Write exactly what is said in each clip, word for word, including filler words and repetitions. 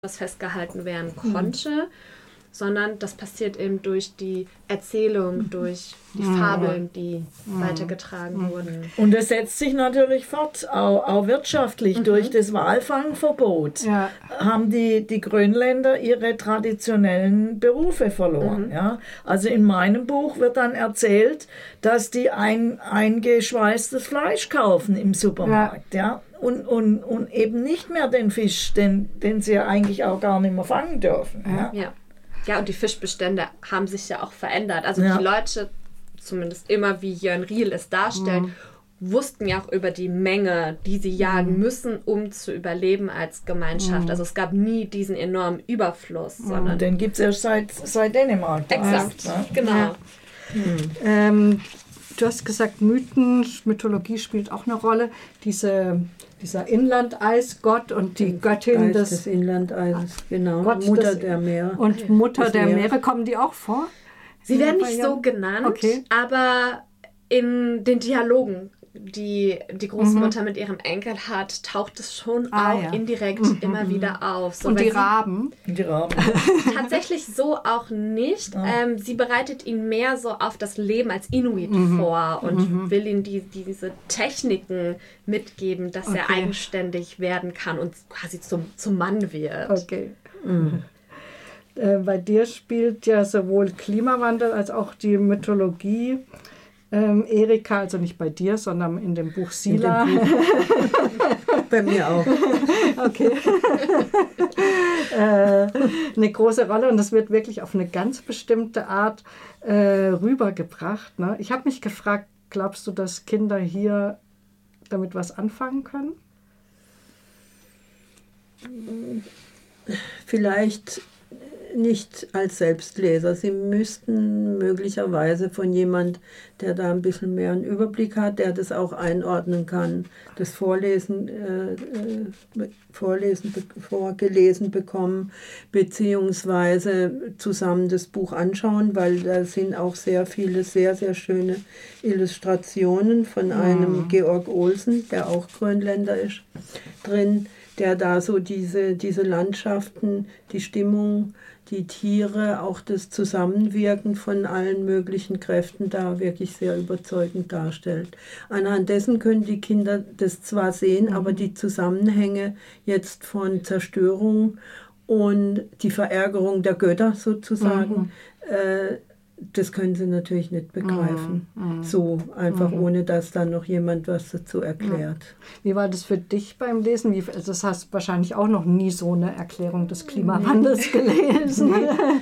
was festgehalten werden konnte, mhm. sondern das passiert eben durch die Erzählung, durch die mhm. Fabeln, die mhm. weitergetragen mhm. wurden. Und es setzt sich natürlich fort, auch, auch wirtschaftlich. Mhm. Durch das Walfangverbot ja. haben die, die Grönländer ihre traditionellen Berufe verloren. Mhm. Ja? Also in meinem Buch wird dann erzählt, dass die ein eingeschweißtes Fleisch kaufen im Supermarkt. Ja. Ja? Und, und, und eben nicht mehr den Fisch, den, den sie ja eigentlich auch gar nicht mehr fangen dürfen. Ja, ja. ja und die Fischbestände haben sich ja auch verändert. Also ja. die Leute, zumindest immer wie Jörn Riel es darstellt, mhm. wussten ja auch über die Menge, die sie jagen mhm. müssen, um zu überleben als Gemeinschaft. Mhm. Also es gab nie diesen enormen Überfluss. Mhm. Sondern den gibt es erst seit, seit Dänemark. Exakt, ja. genau. Ja. Mhm. Ähm, du hast gesagt, Mythen, Mythologie spielt auch eine Rolle. Diese... Dieser Inlandeisgott und die Göttin des, des Inlandeises, genau, Gott Mutter des, der Meere. Und Mutter der Meere. Meere, kommen die auch vor? Sie werden nicht so genannt, okay. aber in den Dialogen, die die Großmutter mhm. mit ihrem Enkel hat, taucht es schon ah, auch ja. indirekt mhm. immer wieder auf. So, und die Raben? Die Raben. Tatsächlich so auch nicht. Ja. Ähm, sie bereitet ihn mehr so auf das Leben als Inuit mhm. vor und mhm. will ihm die, die, diese Techniken mitgeben, dass okay. er eigenständig werden kann und quasi zum, zum Mann wird. Okay. Mhm. Äh, bei dir spielt ja sowohl Klimawandel als auch die Mythologie. Ähm, Erika, also nicht bei dir, sondern in dem Buch Sila. Dem Buch. Bei mir auch. Okay. äh, eine große Rolle und das wird wirklich auf eine ganz bestimmte Art äh, rübergebracht. Ne? Ich habe mich gefragt, glaubst du, dass Kinder hier damit was anfangen können? Vielleicht nicht als Selbstleser. Sie müssten möglicherweise von jemand, der da ein bisschen mehr einen Überblick hat, der das auch einordnen kann, das Vorlesen, äh, vorlesen, vorgelesen bekommen, beziehungsweise zusammen das Buch anschauen, weil da sind auch sehr viele sehr, sehr schöne Illustrationen von mhm. einem Georg Olsen, der auch Grönländer ist, drin, der da so diese, diese Landschaften, die Stimmung, die Tiere, auch das Zusammenwirken von allen möglichen Kräften da wirklich sehr überzeugend darstellt. Anhand dessen können die Kinder das zwar sehen, mhm. aber die Zusammenhänge jetzt von Zerstörung und die Verärgerung der Götter sozusagen, mhm. äh, das können sie natürlich nicht begreifen. Mhm. So einfach, mhm. ohne dass dann noch jemand was dazu erklärt. Wie war das für dich beim Lesen? Wie, das hast du wahrscheinlich auch noch nie so eine Erklärung des Klimawandels gelesen.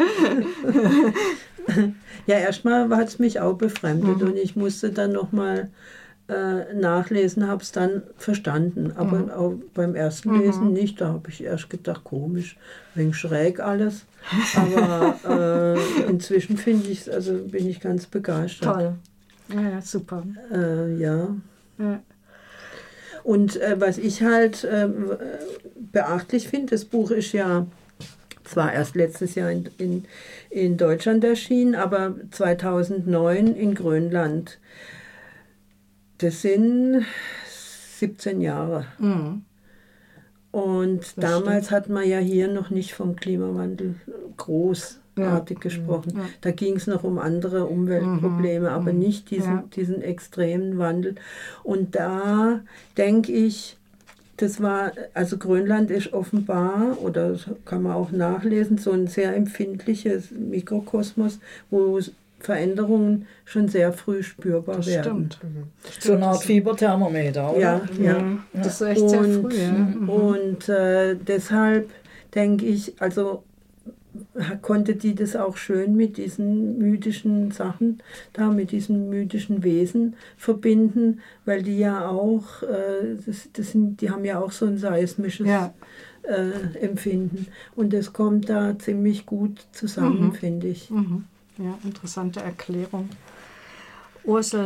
Ja, erstmal hat es mich auch befremdet mhm. und ich musste dann nochmal äh, nachlesen, habe es dann verstanden. Aber mhm. auch beim ersten Lesen mhm. nicht. Da habe ich erst gedacht, komisch, wegen schräg alles. Aber äh, inzwischen finde ich es, also bin ich ganz begeistert. Toll. Ja, ja super. Äh, ja. ja. Und äh, was ich halt äh, beachtlich finde, das Buch ist ja zwar erst letztes Jahr in, in, in Deutschland erschienen, aber zweitausendneun in Grönland. Das sind siebzehn Jahre. Mhm. Und das damals stimmt. Hat man ja hier noch nicht vom Klimawandel großartig ja. gesprochen. Ja. Da ging es noch um andere Umweltprobleme, mhm. aber nicht diesen, ja. diesen extremen Wandel. Und da denke ich, das war, also Grönland ist offenbar, oder das kann man auch nachlesen, so ein sehr empfindliches Mikrokosmos, wo Veränderungen schon sehr früh spürbar das werden. Stimmt. Mhm. So eine Art Fieberthermometer, oder? Ja, ja. ja. Das ist echt und, sehr früh. Ja. Mhm. Und äh, deshalb denke ich, also konnte die das auch schön mit diesen mythischen Sachen, da mit diesen mythischen Wesen verbinden, weil die ja auch, äh, das, das sind, die haben ja auch so ein seismisches ja. äh, Empfinden. Und das kommt da ziemlich gut zusammen, mhm. finde ich. Mhm. Ja, interessante Erklärung. Ursel,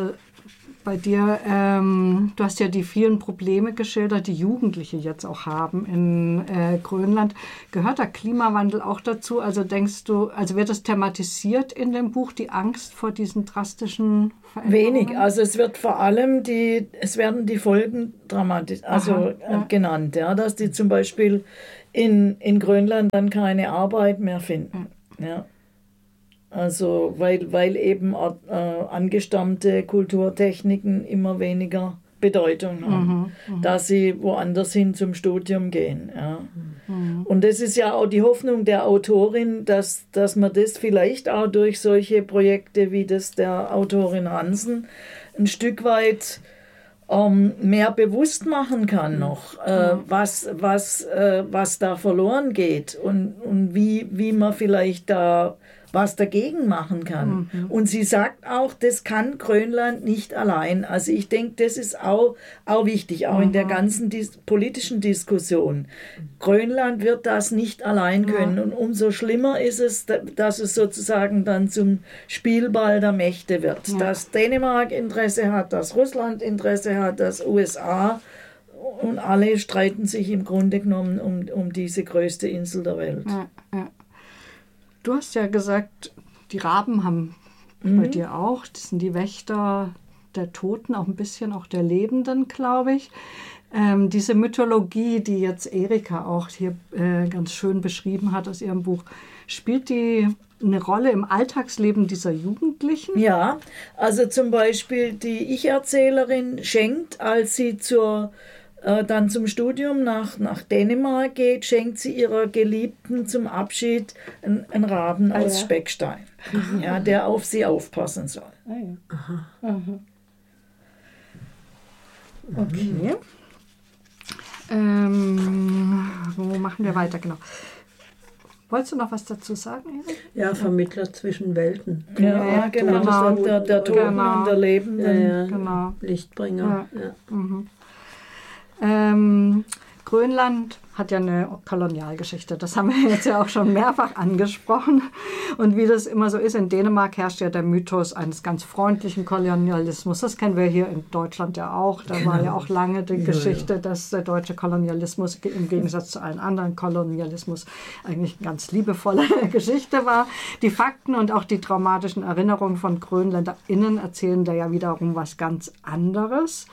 bei dir, ähm, du hast ja die vielen Probleme geschildert, die Jugendliche jetzt auch haben in äh, Grönland. Gehört der Klimawandel auch dazu? Also denkst du, also wird das thematisiert in dem Buch, die Angst vor diesen drastischen Veränderungen? Wenig. Also es wird vor allem die, es werden die Folgen dramatisch, also Aha, ja. äh, genannt, ja, dass die zum Beispiel in, in Grönland dann keine Arbeit mehr finden. Ja. ja. Also weil, weil eben äh, angestammte Kulturtechniken immer weniger Bedeutung haben, mhm, dass sie woanders hin zum Studium gehen. Ja. Mhm. Und das ist ja auch die Hoffnung der Autorin, dass, dass man das vielleicht auch durch solche Projekte wie das der Autorin Hansen ein Stück weit ähm, mehr bewusst machen kann noch, äh, was, was, äh, was da verloren geht und, und wie, wie man vielleicht da was dagegen machen kann. Mhm. Und sie sagt auch, das kann Grönland nicht allein. Also ich denke, das ist auch, auch wichtig, auch mhm. in der ganzen dis- politischen Diskussion. Grönland wird das nicht allein können. Ja. Und umso schlimmer ist es, dass es sozusagen dann zum Spielball der Mächte wird. Ja. Dass Dänemark Interesse hat, dass Russland Interesse hat, dass U S A und alle streiten sich im Grunde genommen um, um diese größte Insel der Welt. Ja, ja. Du hast ja gesagt, die Raben haben mhm. bei dir auch, das sind die Wächter der Toten, auch ein bisschen auch der Lebenden, glaube ich. Ähm, diese Mythologie, die jetzt Erika auch hier äh, ganz schön beschrieben hat aus ihrem Buch, spielt die eine Rolle im Alltagsleben dieser Jugendlichen? Ja, also zum Beispiel die Ich-Erzählerin schenkt, als sie zur dann zum Studium nach, nach Dänemark geht, schenkt sie ihrer Geliebten zum Abschied einen, einen Raben ah, aus ja. Speckstein, ja, der auf sie aufpassen soll. Ah, ja. Aha. Aha. Okay. Ähm, wo machen wir weiter? Genau. Wolltest du noch was dazu sagen, Erik? Ja, Vermittler zwischen Welten. Ja, ja genau. genau. Der, der Toten genau. und der Lebenden. Ja, ja. Genau. Lichtbringer. Ja. Ja. Mhm. Ähm, Grönland hat ja eine Kolonialgeschichte, das haben wir jetzt ja auch schon mehrfach angesprochen. Und wie das immer so ist, in Dänemark herrscht ja der Mythos eines ganz freundlichen Kolonialismus. Das kennen wir hier in Deutschland ja auch. Da genau. war ja auch lange die ja, Geschichte, ja. dass der deutsche Kolonialismus im Gegensatz zu allen anderen Kolonialismus eigentlich eine ganz liebevolle Geschichte war. Die Fakten und auch die traumatischen Erinnerungen von GrönländerInnen erzählen da ja wiederum was ganz anderes.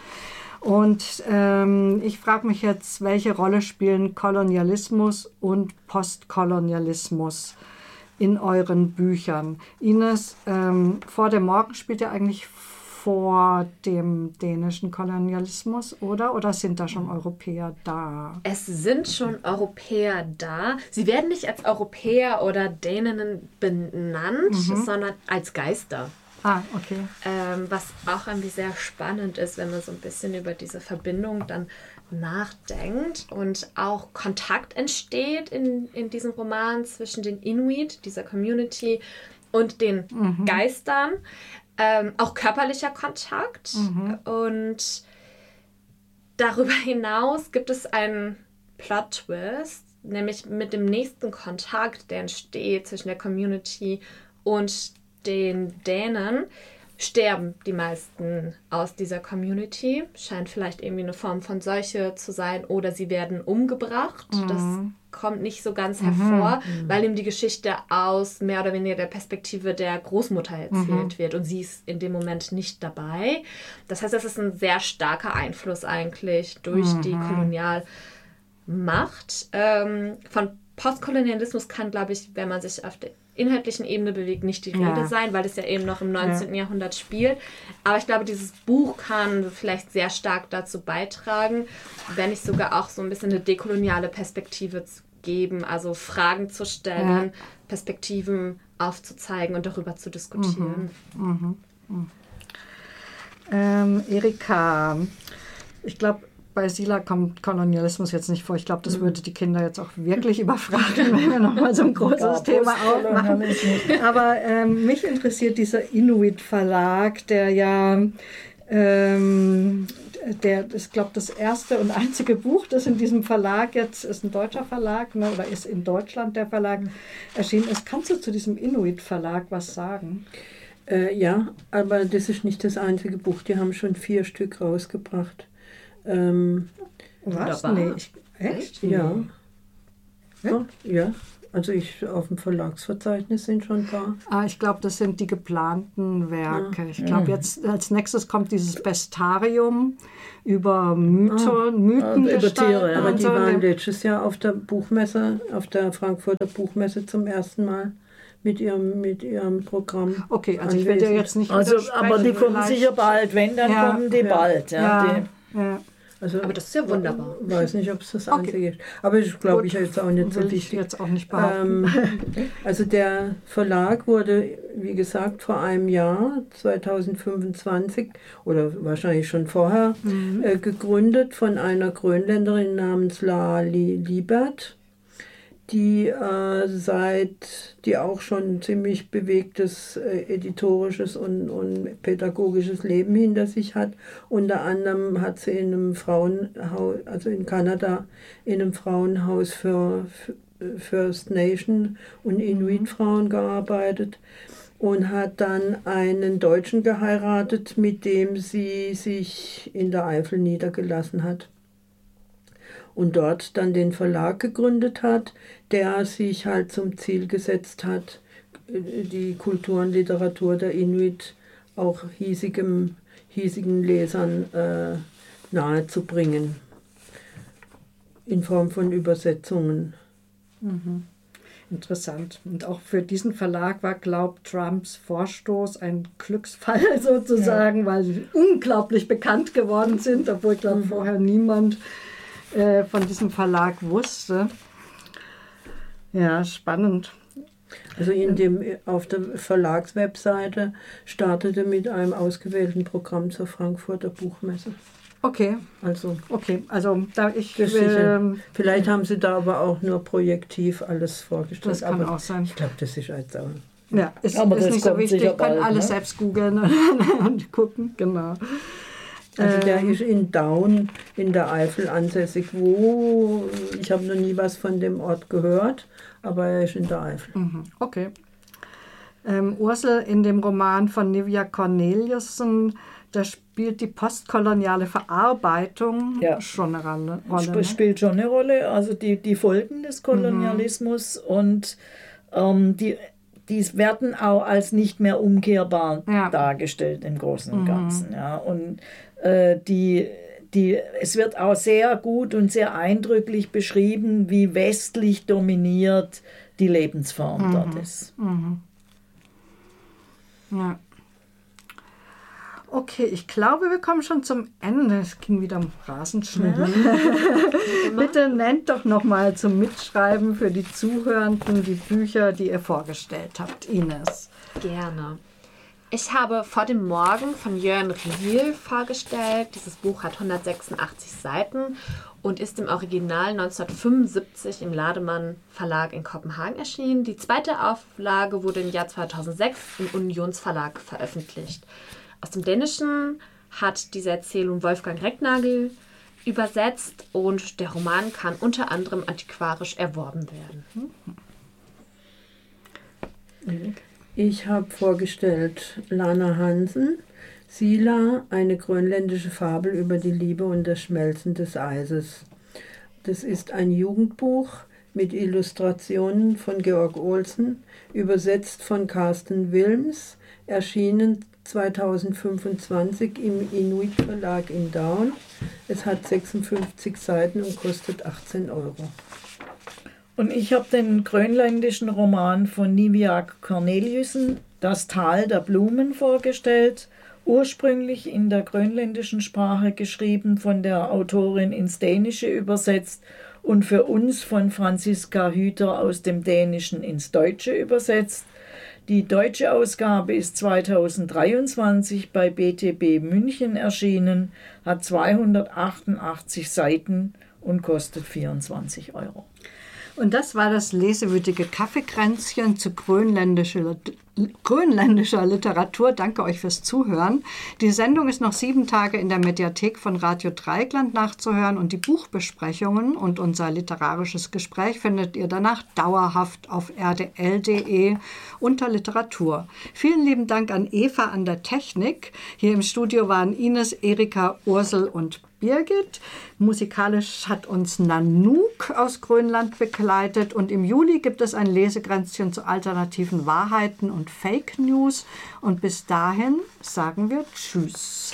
Und ähm, ich frage mich jetzt, welche Rolle spielen Kolonialismus und Postkolonialismus in euren Büchern? Ines, ähm, Vor dem Morgen spielt ja eigentlich vor dem dänischen Kolonialismus, oder? Oder sind da schon Europäer da? Es sind schon Europäer da. Sie werden nicht als Europäer oder Däninnen benannt, mhm. sondern als Geister. Ah, okay. Ähm, was auch irgendwie sehr spannend ist, wenn man so ein bisschen über diese Verbindung dann nachdenkt und auch Kontakt entsteht in, in diesem Roman zwischen den Inuit, dieser Community, und den mhm. Geistern. Ähm, auch körperlicher Kontakt. Mhm. Und darüber hinaus gibt es einen Plot-Twist, nämlich mit dem nächsten Kontakt, der entsteht zwischen der Community und den Dänen, sterben die meisten aus dieser Community. Scheint vielleicht irgendwie eine Form von Seuche zu sein oder sie werden umgebracht. Mhm. Das kommt nicht so ganz hervor, mhm. weil ihm die Geschichte aus mehr oder weniger der Perspektive der Großmutter erzählt mhm. wird und sie ist in dem Moment nicht dabei. Das heißt, das ist ein sehr starker Einfluss eigentlich durch mhm. die Kolonialmacht. Ähm, von Postkolonialismus kann, glaube ich, wenn man sich auf der inhaltlichen Ebene bewegt, nicht die Rede ja. sein, weil es ja eben noch im neunzehnten Ja. Jahrhundert spielt. Aber ich glaube, dieses Buch kann vielleicht sehr stark dazu beitragen, wenn nicht sogar auch so ein bisschen eine dekoloniale Perspektive zu geben, also Fragen zu stellen, ja. Perspektiven aufzuzeigen und darüber zu diskutieren. Mhm. Mhm. Mhm. Ähm, Erika, ich glaube, bei Sila kommt Kolonialismus jetzt nicht vor. Ich glaube, das würde die Kinder jetzt auch wirklich überfragen, wenn wir nochmal so ein großes ja, Thema aufmachen. Aber ähm, mich interessiert dieser Inuit-Verlag, der ja, ähm, der, ich glaube, das erste und einzige Buch, das in diesem Verlag jetzt, ist ein deutscher Verlag, ne, oder ist in Deutschland der Verlag erschienen ist. Kannst du zu diesem Inuit-Verlag was sagen? Äh, ja, aber das ist nicht das einzige Buch. Die haben schon vier Stück rausgebracht. Ähm, Was? Nee, ich, echt? Ja. Ja, ja. Also ich auf dem Verlagsverzeichnis sind schon ein paar. Ah, ich glaube, das sind die geplanten Werke. Ich glaube, jetzt als nächstes kommt dieses Bestarium über Mython, ah, Mythengestalten. Aber die so waren letztes Jahr auf der Buchmesse, auf der Frankfurter Buchmesse zum ersten Mal mit ihrem, mit ihrem Programm. Okay, also anwesend. Ich werde ja jetzt nicht also, aber die kommen vielleicht. Sicher bald. Wenn, dann ja, kommen die ja. bald. Ja, ja, die. ja. Also, aber das ist ja wunderbar. Ich weiß nicht, ob es das okay. einzige ist. Aber ich glaube, ich jetzt auch nicht so wichtig. Ich jetzt auch nicht behaupten. Ähm, also der Verlag wurde, wie gesagt, vor einem Jahr, zwanzig fünfundzwanzig, oder wahrscheinlich schon vorher, mhm. äh, gegründet von einer Grönländerin namens La Liebert, die äh, seit, die auch schon ein ziemlich bewegtes äh, editorisches und, und pädagogisches Leben hinter sich hat. Unter anderem hat sie in einem Frauenhaus, also in Kanada, in einem Frauenhaus für, für First Nation und Inuit-Frauen gearbeitet und hat dann einen Deutschen geheiratet, mit dem sie sich in der Eifel niedergelassen hat. Und dort dann den Verlag gegründet hat, der sich halt zum Ziel gesetzt hat, die Kultur und Literatur der Inuit auch hiesigem, hiesigen Lesern äh, nahezubringen, in Form von Übersetzungen. Mhm. Interessant. Und auch für diesen Verlag war, glaubt Trumps Vorstoß ein Glücksfall sozusagen, ja. weil sie unglaublich bekannt geworden sind, obwohl, ich glaube, mhm. vorher niemand von diesem Verlag wusste. Ja, spannend. Also in dem, auf der Verlagswebseite startete mit einem ausgewählten Programm zur Frankfurter Buchmesse. Okay. Also, okay. also da ich will, vielleicht haben sie da aber auch nur projektiv alles vorgestellt. Das kann aber auch sein. Ich glaube, das ist als auch. Ja, ist, aber ist das nicht so wichtig. Ich kann bald, alles ne? selbst googeln und gucken. Genau. Also der ist in Daun in der Eifel ansässig, wo ich habe noch nie was von dem Ort gehört, aber er ist in der Eifel. Okay. Ähm, Ursel, in dem Roman von Nivia Corneliussen, da spielt die postkoloniale Verarbeitung ja. schon eine Rolle. Sp- ne? Spielt schon eine Rolle, also die, die Folgen des Kolonialismus mhm. und ähm, die Die werden auch als nicht mehr umkehrbar ja. dargestellt im Großen und Ganzen. Mhm. Ja. Und äh, die, die, es wird auch sehr gut und sehr eindrücklich beschrieben, wie westlich dominiert die Lebensform mhm. dort ist. Mhm. Ja. Okay, ich glaube, wir kommen schon zum Ende. Es ging wieder rasend schnell. Mhm. Bitte nennt doch nochmal zum Mitschreiben für die Zuhörenden die Bücher, die ihr vorgestellt habt. Ines. Gerne. Ich habe Vor dem Morgen von Jörn Riel vorgestellt. Dieses Buch hat hundertsechsundachtzig Seiten und ist im Original neunzehnhundertfünfundsiebzig im Lademann Verlag in Kopenhagen erschienen. Die zweite Auflage wurde im Jahr zweitausendsechs im Unionsverlag veröffentlicht. Aus dem Dänischen hat diese Erzählung Wolfgang Recknagel übersetzt und der Roman kann unter anderem antiquarisch erworben werden. Ich habe vorgestellt Lana Hansen, Sila, eine grönländische Fabel über die Liebe und das Schmelzen des Eises. Das ist ein Jugendbuch mit Illustrationen von Georg Olsen, übersetzt von Carsten Wilms, erschienen zweitausendfünfundzwanzig im Inuit Verlag in Daun. Es hat sechsundfünfzig Seiten und kostet achtzehn Euro. Und ich habe den grönländischen Roman von Nivia Corneliussen, Das Tal der Blumen, vorgestellt. Ursprünglich in der grönländischen Sprache geschrieben, von der Autorin ins Dänische übersetzt und für uns von Franziska Hüter aus dem Dänischen ins Deutsche übersetzt. Die deutsche Ausgabe ist zweitausenddreiundzwanzig bei B T B München erschienen, hat zweihundertachtundachtzig Seiten und kostet vierundzwanzig Euro. Und das war das lesewütige Kaffeekränzchen zu grönländischer grönländischer Literatur. Danke euch fürs Zuhören. Die Sendung ist noch sieben Tage in der Mediathek von Radio Dreieckland nachzuhören und die Buchbesprechungen und unser literarisches Gespräch findet ihr danach dauerhaft auf r d l punkt d e unter Literatur. Vielen lieben Dank an Eva an der Technik. Hier im Studio waren Ines, Erika, Ursel und Birgit. Musikalisch hat uns Nanook aus Grönland begleitet und im Juli gibt es ein Lesekränzchen zu alternativen Wahrheiten und Fake News und bis dahin sagen wir Tschüss.